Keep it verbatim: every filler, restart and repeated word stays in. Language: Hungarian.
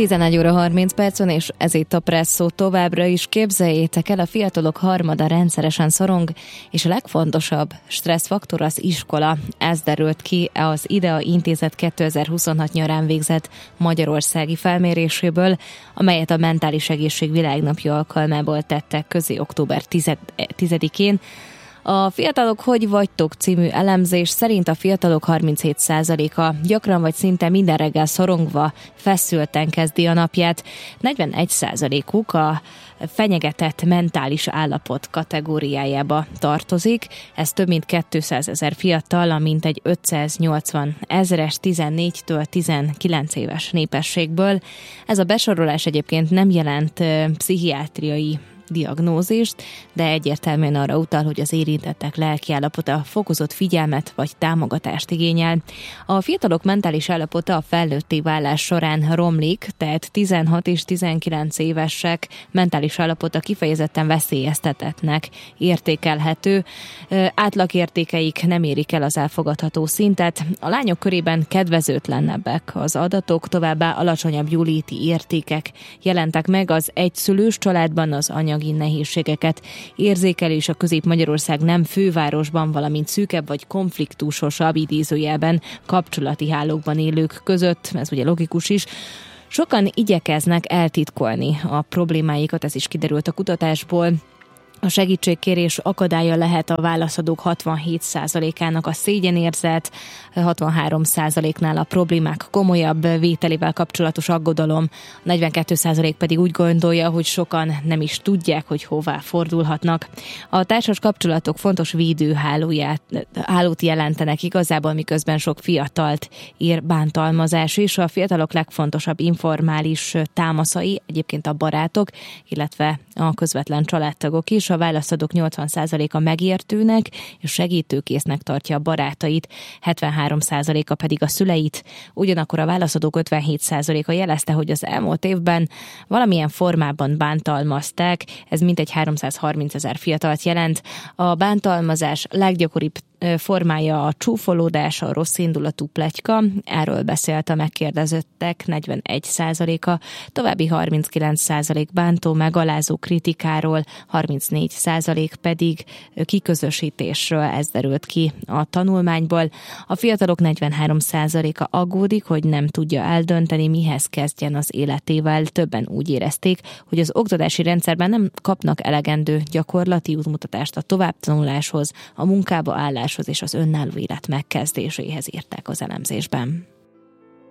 tizenegy óra harminc percen, és ez itt a Presszó. Továbbra is képzeljétek el, a fiatalok harmada rendszeresen szorong, és a legfontosabb stresszfaktor az iskola. Ez derült ki az IDEA Intézet kétezer-huszonhat nyarán végzett magyarországi felméréséből, amelyet a Mentális Egészség Világnapja alkalmából tettek közé október tizedikén. A Fiatalok hogy vagytok című elemzés szerint a fiatalok harminchét százaléka gyakran vagy szinte minden reggel szorongva, feszülten kezdi a napját. negyvenegy százalékuk a fenyegetett mentális állapot kategóriájába tartozik. Ez több mint kétszázezer fiatal, a mintegy ötszáznyolcvan ezeres tizennégytől tizenkilenc éves népességből. Ez a besorolás egyébként nem jelent pszichiátriai diagnózist, de egyértelműen arra utal, hogy az érintettek lelkiállapota fokozott figyelmet vagy támogatást igényel. A fiatalok mentális állapota a felnőtté válás során romlik, tehát tizenhat és tizenkilenc évesek mentális állapota kifejezetten veszélyeztetettnek értékelhető. Átlagértékeik nem érik el az elfogadható szintet. A lányok körében kedvezőtlenebbek az adatok, továbbá alacsonyabb jóléti értékek jelentek meg az egyszülős családban, az anyagi nehézségeket érzékeli, és a Közép-Magyarország nem fővárosban, valamint szűkebb vagy konfliktusosabb idézőjelben kapcsolati hálókban élők között, ez ugye logikus is. Sokan igyekeznek eltitkolni a problémáikat, ez is kiderült a kutatásból. A segítségkérés akadálya lehet a válaszadók hatvanhét százalékának a szégyenérzet, hatvanhárom százaléknál a problémák komolyabb vételével kapcsolatos aggodalom, negyvenkét százalék pedig úgy gondolja, hogy sokan nem is tudják, hogy hová fordulhatnak. A társas kapcsolatok fontos védőhálóját, hálót jelentenek igazából, miközben sok fiatalt ér bántalmazás is. A fiatalok legfontosabb informális támaszai egyébként a barátok, illetve a közvetlen családtagok is. A válaszadók nyolcvan százaléka megértőnek és segítőkésznek tartja a barátait, hetvenhárom százaléka pedig a szüleit. Ugyanakkor a válaszadók ötvenhét százaléka jelezte, hogy az elmúlt évben valamilyen formában bántalmazták, ez mintegy háromszázharminc ezer fiatalt jelent. A bántalmazás leggyakoribb formája a csúfolódás, a rosszindulatú pletyka, erről beszélt a megkérdezettek negyvenegy százaléka, további harminckilenc százalék bántó, megalázó kritikáról, harmincnégy százalék pedig kiközösítésről, ez derült ki a tanulmányból. A fiatalok negyvenhárom százaléka aggódik, hogy nem tudja eldönteni, mihez kezdjen az életével. Többen úgy érezték, hogy az oktatási rendszerben nem kapnak elegendő gyakorlati útmutatást a továbbtanuláshoz, a munkába állás és az önálló élet megkezdéséhez, írták az elemzésben.